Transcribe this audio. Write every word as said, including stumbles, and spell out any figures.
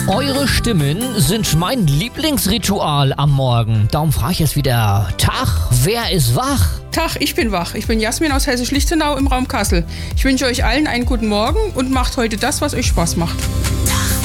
Eure Stimmen sind mein Lieblingsritual am Morgen. Darum frage ich jetzt wieder, Tag, wer ist wach? Tag, ich bin wach. Ich bin Jasmin aus Hessisch-Lichtenau im Raum Kassel. Ich wünsche euch allen einen guten Morgen und macht heute das, was euch Spaß macht.